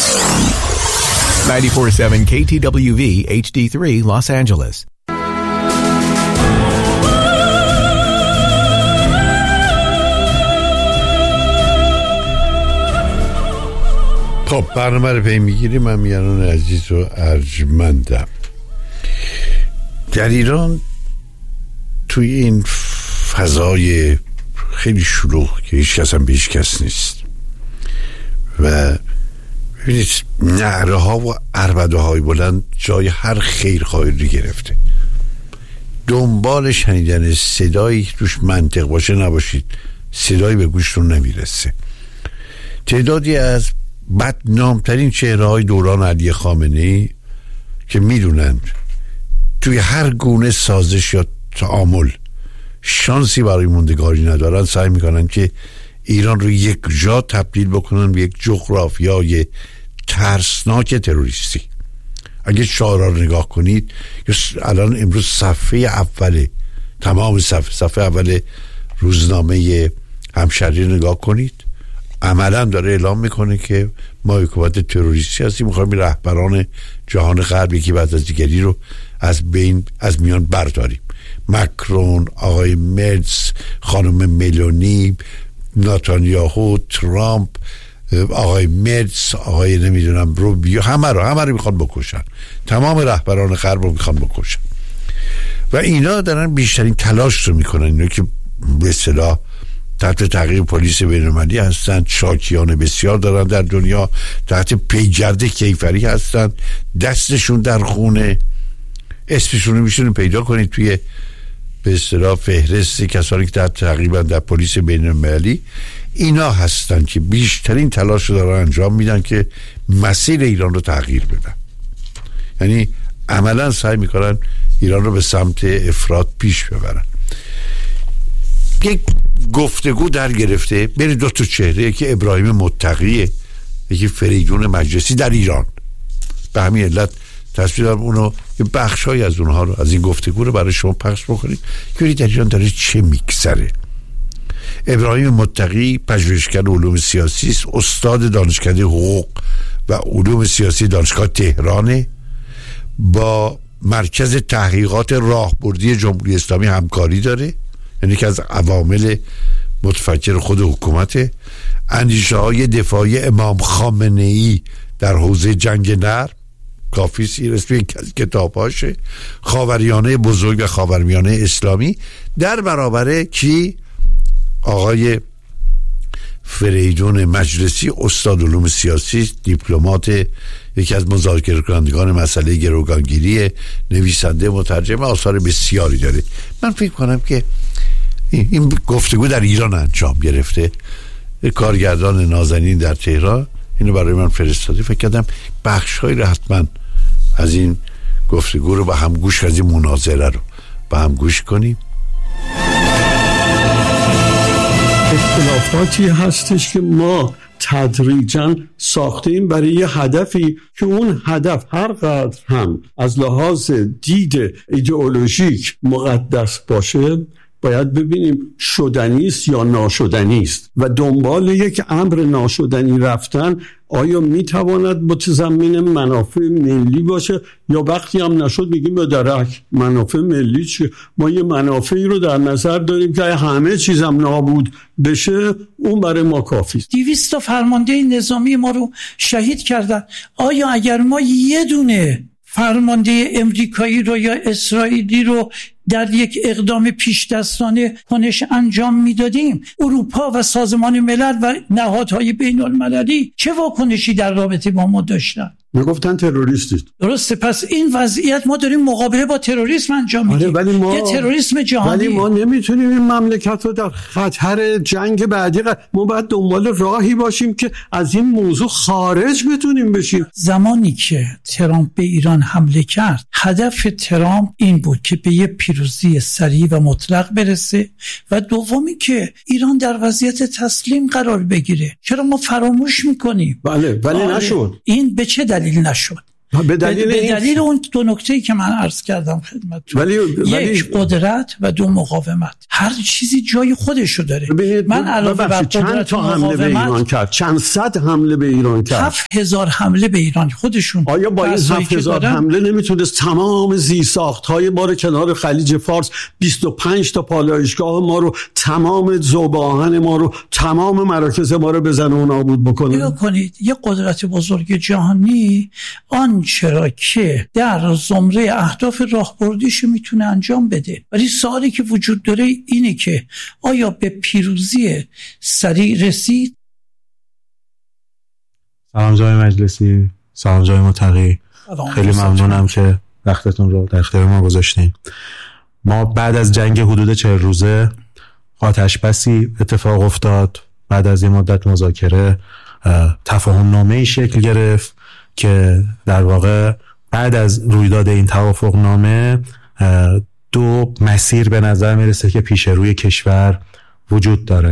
94.7 KTWV HD3 Los Angeles. خب برنامه رو پی میگیریم. من میانان عزیز و ارجمندم. در ایران توی این فضای خیلی شلوغ که هیچ کس هم به هیچ کس نیست و ببینید نعره ها و عربده های بلند جای هر خیرخواهی رو گرفته. دنبال شنیدن صدایی توش منطق باشه نباشید، صدایی به گوشتون نمیرسه. تعدادی از بدنامترین چهره های دوران علی خامنه‌ای که میدونند توی هر گونه سازش یا تعامل شانسی برای موندگاری ندارن، سعی میکنن که ایران رو یک جا تبدیل بکنن به یک جغرافیای ترسناک تروریستی. اگه شعارها رو نگاه کنید، الان امروز صفحه اول تمام صفحه اول روزنامه همشهری رو نگاه کنید، عملا داره اعلام میکنه که ما حکومت تروریستی هستیم، میخوایم رهبران جهان غرب یکی بعد از دیگری رو از میان برداریم. مکرون، آقای مرز، خانم ملونی، نتانیاهو، ترامپ، آقای مرز، آقای نمیدونم روبیو، همه رو میخوان بکشن. تمام رهبران غرب رو میخوان بکشن و اینا دارن بیشترین تلاش رو میکنن. اینا که به اصطلاح تحت تعقیب پلیس بین‌المللی هستند، شاکیان بسیار دارن در دنیا، تحت پیگرد کیفری هستند، دستشون در خونه. اسمشون رو میشونید پیدا کنید توی به اصطلاح فهرست کسانی که تحت تعقیبن در پلیس بین‌المللی. اینا هستن که بیشترین تلاش رو دارن انجام میدن که مسیر ایران رو تغییر بدن. یعنی عملا سعی میکنن ایران رو به سمت افراط پیش ببرن. یک گفتگو در گرفته بین دو تا چهره، یکی ابراهیم متقیه، یکی فریدون مجلسی در ایران. به همین علت تصمیم دارم اونو یه بخشای از اونها رو، از این گفتگو رو برای شما پخش بکنیم که در ایران داره چه میگذره. ابراهیم متقی پژوهشگر علوم سیاسی است، استاد دانشکده حقوق و علوم سیاسی دانشگاه تهران، با مرکز تحقیقات راهبردی جمهوری اسلامی همکاری داره، یعنی که از عوامل متفکر خود حکومت. اندیشه های دفاعی امام خامنه‌ای در حوزه جنگ نرم کافی سی رسمی کتاباشه. خاوریانه بزرگ و خاورمیانه اسلامی در برابر کی؟ آقای فریدون مجلسی، استاد علوم سیاسی، دیپلمات، یکی از مذاکره کنندگان مسئله گروگانگیری، نویسنده، مترجم، آثار بسیاری داره. من فکر کنم که این گفتگو در ایران انجام گرفته. کارگردان نازنین در تهران اینو برای من فرستاده. فکر کردم بخش‌هایی رو حتما از این گفتگو رو با هم گوش، از این مناظره رو با هم گوش کنیم. اختلافاتی هستش که ما تدریجاً ساختیم برای یه هدفی که اون هدف هر قدر هم از لحاظ دید ایدئولوژیک مقدس باشه، باید ببینیم شدنی است یا ناشدنی است و دنبال یک امر ناشدنی رفتن آیا میتواند متضمن منافع ملی باشه یا وقتی هم نشد میگیم به درک منافع ملی چیه؟ ما یه منافعی رو در نظر داریم که همه چیزم نابود بشه، اون برای ما کافی است. 200 تا فرمانده نظامی ما رو شهید کردن. آیا اگر ما یه دونه فرمانده امریکایی رو یا اسرائیلی رو در یک اقدام پیش دستانه کنش انجام میدادیم، اروپا و سازمان ملل و نهادهای بین المللی چه واکنشی در رابطه با ما داشتن؟ میگفتن تروریستید. درسته. پس این وضعیت ما داریم مقابله با تروریسم انجام میدیم. یه تروریسم جهانی. ولی ما نمیتونیم این مملکت رو در خطر جنگ بعدی ما باید دنبال راهی باشیم که از این موضوع خارج بتونیم بشیم. زمانی که ترامپ به ایران حمله کرد، هدف ترامپ این بود که به یه پیروزی سریع و مطلق برسه و دومی که ایران در وضعیت تسلیم قرار بگیره. چرا ما فراموش میکنیم؟ بله ولی نشد. این به چه دلیل نشد؟ به دلیل اون دو نکته‌ای که من عرض کردم خدمتتون. یک قدرت و دو مقاومت. هر چیزی جای خودشو داره. من علاوه بر چند تا حمله به ایران کرد، چند صد حمله به ایران کرد، 7000 حمله به ایران خودشون. آیا با این 7000 حمله نمیتونست تمام زیرساخت‌های ما رو کنار خلیج فارس، 25 تا پالایشگاه ما رو، تمام ذوب آهن ما رو، تمام مراکز ما رو بزنه و نابود بکنه؟ نگاه کنید، یه قدرت بزرگ جهانی آنچه را که در زمره اهداف راهبردیش میتونه انجام بده، ولی سوالی که وجود داره اینه که آیا به پیروزی سریع رسید؟ سلام جای مجلسی، سلام جای متقی، خیلی ممنونم که وقتتون رو در اختیار ما گذاشتین. ما بعد از جنگ حدود 40 روزه آتش بسی اتفاق افتاد. بعد از این مدت مذاکره تفاهم نامه‌ای شکل گرفت که در واقع بعد از رویداد این توافق نامه دو مسیر به نظر میرسه که پیش روی کشور وجود داره.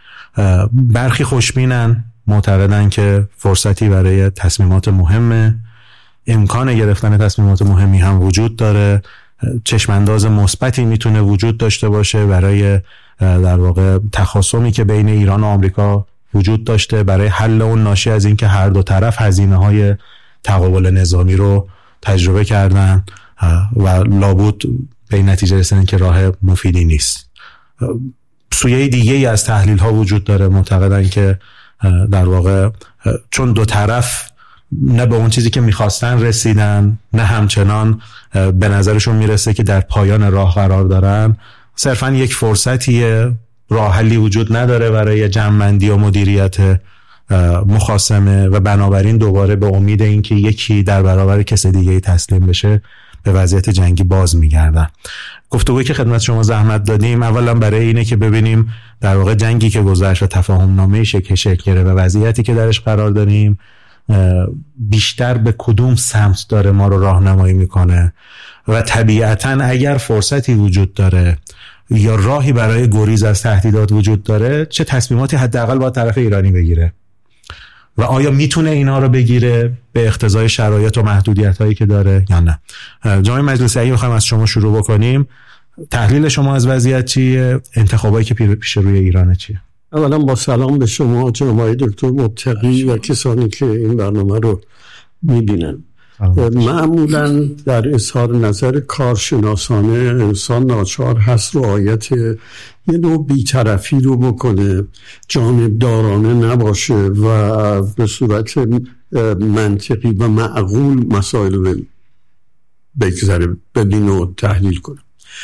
برخی خوشبینن، معتقدن که فرصتی برای تصمیمات مهمه، امکان گرفتن تصمیمات مهمی هم وجود داره، چشمانداز مثبتی میتونه وجود داشته باشه برای در واقع تخاصمی که بین ایران و آمریکا وجود داشته برای حل اون ناشی از این که هر دو طرف هزینه‌های تقابل نظامی رو تجربه کردن و لابد به این نتیجه رسیدن که راه مفیدی نیست. سویه دیگه‌ای از تحلیل‌ها وجود داره، معتقدن که در واقع چون دو طرف نه به اون چیزی که میخواستن رسیدن، نه همچنان به نظرشون میرسه که در پایان راه قرار دارن، صرفاً یک فرصتیه، راه حلی وجود نداره برای جمع‌بندی و مدیریت مخاصمه و بنابراین دوباره به امید اینکه یکی در برابر کس دیگه‌ای تسلیم بشه به وضعیت جنگی باز میگردن. گفتگویی که خدمت شما زحمت دادیم اولا برای اینه که ببینیم در واقع جنگی که گذشت و تفاهم نامه‌ای شکل گرفت و وضعیتی که درش قرار داریم بیشتر به کدوم سمت داره ما رو راهنمایی میکنه و طبیعتاً اگر فرصتی وجود داره یا راهی برای گریز از تهدیدات وجود داره، چه تصمیماتی حداقل باید طرف ایرانی بگیره و آیا میتونه اینا رو بگیره به اقتضای شرایط و محدودیت هایی که داره یا نه. جناب مجلسی، اگه بخوایم از شما شروع بکنیم، تحلیل شما از وضعیت چیه؟ انتخابایی که پیش روی ایران چیه؟ اولا با سلام به شما جناب آقای دکتر متقی و کسانی که این برنامه رو میبینن. معمولا در اظهار نظر کارشناسانه انسان ناچار هست رعایت یه نوع بی‌طرفی رو بکنه، جانبدارانه نباشه و به صورت منطقی و معقول مسائل رو بگذره، ببینه و تحلیل کنه.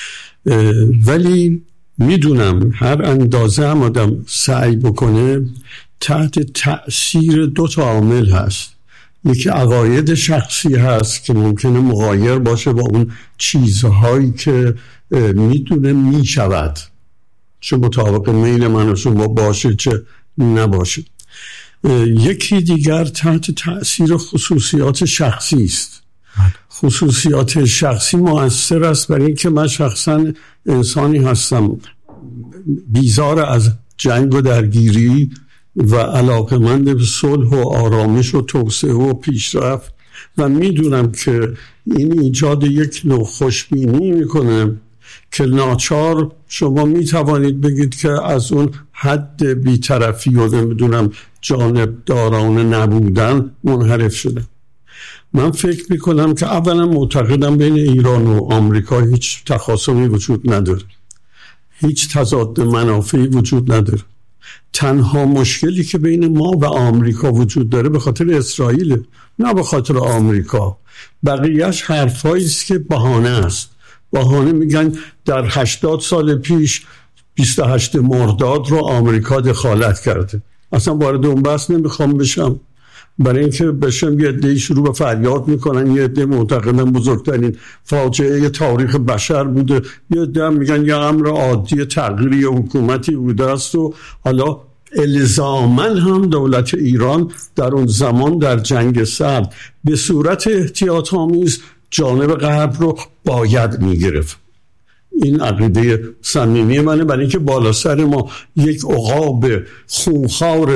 ولی میدونم هر اندازه هم آدم سعی بکنه تحت تأثیر دو تا عامل هست. یکی عقاید شخصی هست که ممکنه مغایر باشه با اون چیزهایی که میدونه میشود، چه مطابق میل من و شما باشه چه نباشه. یکی دیگر تحت تأثیر خصوصیات شخصی است. خصوصیات شخصی مؤثر است برای اینکه من شخصا انسانی هستم بیزار از جنگ و درگیری و علاقه‌مند به صلح و آرامش و توسعه و پیشرفت و میدونم که این ایجاد یک نوع خوشبینی میکنه که ناچار شما میتوانید بگید که از اون حد بی‌طرفی و نمیدونم جانبدارانه نبودن منحرف شده. من فکر میکنم که اولا معتقدم بین ایران و آمریکا هیچ تخاصمی وجود نداره، هیچ تضاد منافعی وجود نداره. تنها مشکلی که بین ما و آمریکا وجود داره به خاطر اسرائیل، نه به خاطر آمریکا. بقیهش حرفایی است که بهانه است. بهانه میگن در 80 سال پیش 28 مرداد رو آمریکا دخالت کرده. اصلا وارد اون بحث نمیخوام بشم، برای اینکه بشم یه عده شروع به فریاد میکنن، یه عده معتقدن بزرگترین فاجعه تاریخ بشر بوده، یه عده میگن یه امر عادی تغییری حکومتی بوده است و حالا الزاماً هم دولت ایران در اون زمان در جنگ سرد به صورت احتیاط آمیز جانب غرب رو باید میگرفت. این عقیده صمیمی منه، برای اینکه بالا سر ما یک عقاب خونخوار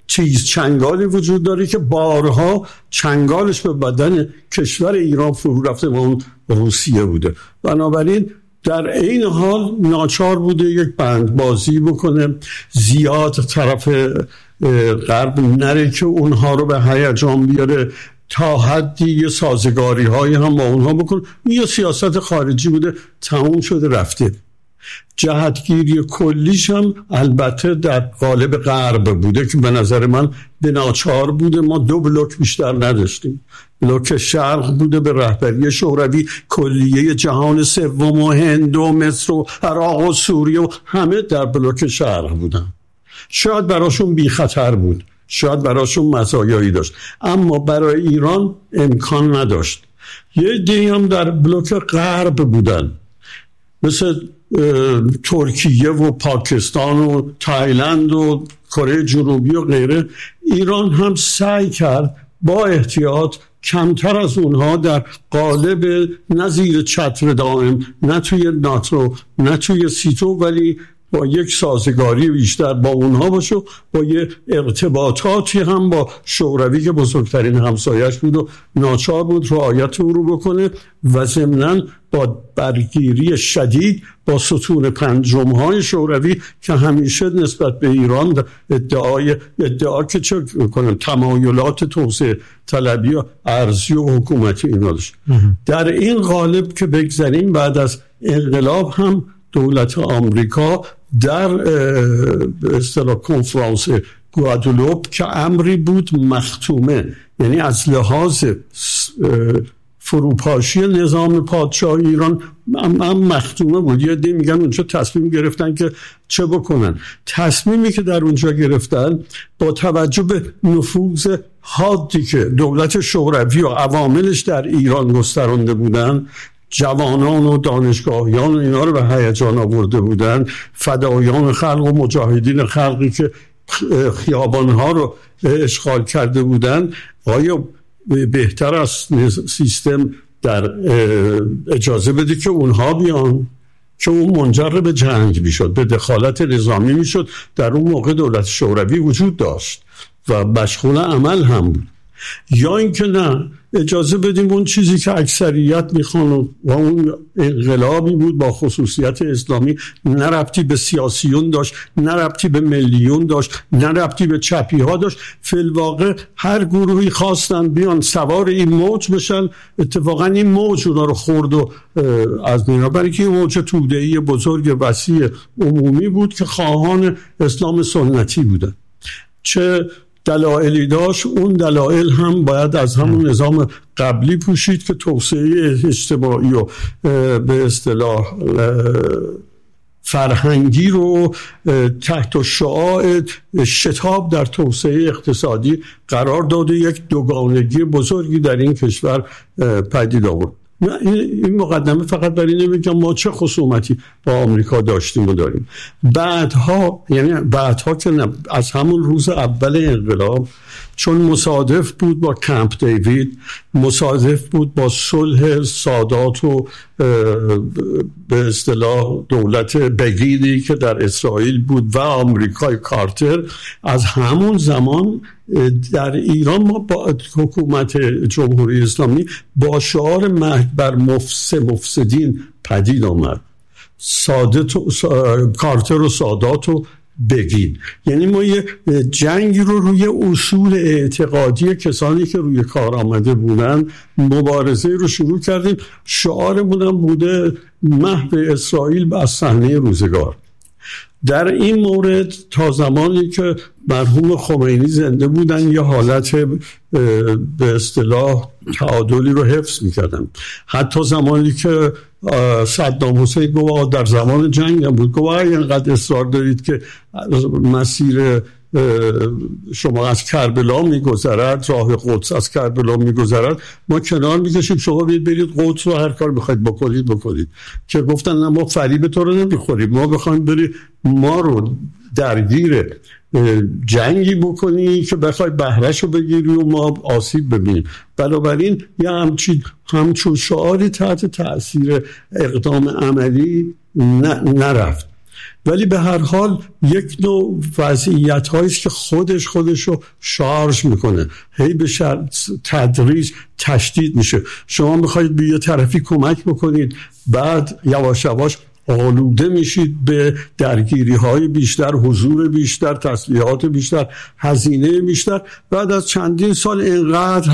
تیز چنگالی وجود داره که بارها چنگالش به بدن کشور ایران فرو رفته و اون روسیه بوده. بنابراین در این حال ناچار بوده یک بندبازی بکنه، زیاد طرف غرب نره که اونها رو به هیجان بیاره، تا حدی سازگاری های هم با اونها بکنه. یه سیاست خارجی بوده، تموم شده رفته. جهتگیری کلیش هم البته در قالب غرب بوده که به نظر من به ناچار بوده. ما دو بلوک بیشتر نداشتیم. بلوک شرق بوده به رهبری شوروی، کلیه جهان سوم و هند و مصر و عراق و سوریه و همه در بلوک شرق بودن. شاید براشون بی خطر بود، شاید براشون مزایایی داشت، اما برای ایران امکان نداشت. یه عده‌ای هم در بلوک غرب بودن، مثل ترکیه و پاکستان و تایلند و کره جنوبی و غیره. ایران هم سعی کرد با احتیاط کمتر از اونها در قالب نه زیر چتر دائم، نه توی ناتو، نه توی سیتو، ولی با یک سازگاری بیشتر با اونها باشه، با یه ارتباطاتی هم با شوروی که بزرگترین همسایش بود و ناچار بود رعایت او رو بکنه، و ضمناً با برگیری شدید با ستون پنجم‌های شوروی که همیشه نسبت به ایران ادعا که چه کنن تمایلات توسعه طلبی و ارضی و حکومتی اینا داشت. در این قالب که بگذاریم، بعد از انقلاب هم دولت آمریکا در اصطلاح کنفرانس گوادلوپ که امری بود مختومه، یعنی از لحاظ فروپاشی نظام پادشاهی ایران مختومه بود. یه دی میگن اونجا تصمیم گرفتن که چه بکنن. تصمیمی که در اونجا گرفتن با توجه به نفوذ حادی که دولت شوروی و عواملش در ایران گسترانده بودن، جوانان و دانشگاهیان و اینا رو به هیجان آورده بودن، فدایان خلق و مجاهدین خلقی که خیابانها رو اشغال کرده بودن، آیا بهتر از سیستم در اجازه بده که اونها بیان که اون منجر به جنگ میشد، به دخالت نظامی میشد؟ در اون موقع دولت شوروی وجود داشت و مشغول عمل هم بود. یا اینکه نه، اجازه بدیم اون چیزی که اکثریت میخوان و اون انقلابی بود با خصوصیت اسلامی، نه ربطی به سیاسیون داشت، نه ربطی به ملیون داشت، نه ربطی به چپی ها داشت. فی الواقع هر گروهی خواستن بیان سوار این موج بشن، اتفاقا این موج اونا رو خورد و از مینا، برای که این موج توده‌ای بزرگ وسیع عمومی بود که خواهان اسلام سنتی بودن. چه دلایلی داشت، اون دلایل هم باید از همون نظام قبلی پوشید که توسعه اجتماعی و به اصطلاح فرهنگی رو تحت شعاع شتاب در توسعه اقتصادی قرار داده، یک دوگانگی بزرگی در این کشور پدید آورد. این مقدمه فقط برای نمیگم ما چه خصومتی با آمریکا داشتیم و داریم. بعدها که نه، از همون روز اول انقلاب، چون مصادف بود با کمپ دیوید، مصادف بود با صلح سادات و به اصطلاح دولت بگیری که در اسرائیل بود و آمریکای کارتر، از همون زمان در ایران ما با حکومت جمهوری اسلامی با شعار مرگ بر مفسدین پدید آمد. کارتر و سادات و بگین، یعنی ما یه جنگی رو روی اصول اعتقادی کسانی که روی کار آمده بودن مبارزه رو شروع کردیم. شعارمون هم بوده محو اسرائیل از صحنه روزگار. در این مورد تا زمانی که مرحوم خمینی زنده بودن یه حالت به اصطلاح تعادلی رو حفظ می‌کردن. حتی زمانی که صدام حسین گفت در زمان جنگ هم بود، گفت اینقدر اصرار دارید که مسیر شما از کربلا میگذرد، راه قدس از کربلا میگذرد، ما کنار میکشیم، شما برید قدس رو هر کار بخواید بکنید. که گفتن نه، ما فریب تو رو نمیخوریم، ما بخوایم بری ما رو درگیر جنگی بکنی که بخوای بهرهشو بگیری و ما آسیب ببینیم. بنابراین یه همچون شعاری تحت تأثیر اقدام عملی نرفت. ولی به هر حال یک نوع وضعیت هاییست که خودش رو شارژ میکنه، هی به تدریج تشدید میشه. شما میخواید به یه طرفی کمک بکنید، بعد یواش یواش آلوده میشید به درگیری های بیشتر، حضور بیشتر، تسلیحات بیشتر، هزینه بیشتر. بعد از چندین سال اینقدر